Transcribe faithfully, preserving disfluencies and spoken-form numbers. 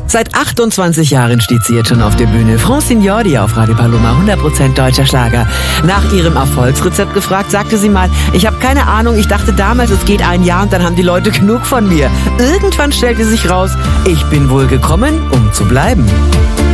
Seit achtundzwanzig Jahren steht sie jetzt schon auf der Bühne. Francine Jordi auf Radio Paloma, hundert Prozent deutscher Schlager. Nach ihrem Erfolgsrezept gefragt, sagte sie mal, ich habe keine Ahnung, ich dachte damals, es geht ein Jahr und dann haben die Leute genug von mir. Irgendwann stellte sich raus, ich bin wohl gekommen, um zu bleiben.